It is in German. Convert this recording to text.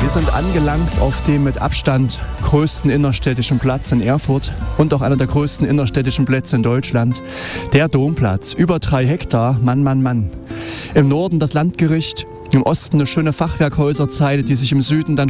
sind angelangt auf dem mit Abstand größten innerstädtischen Platz in Erfurt und auch einer der größten innerstädtischen Plätze in Deutschland, der Domplatz. Über 3 Hektar, Mann, Mann, Mann. Im Norden das Landgericht, im Osten eine schöne Fachwerkhäuserzeile, die sich im Süden dann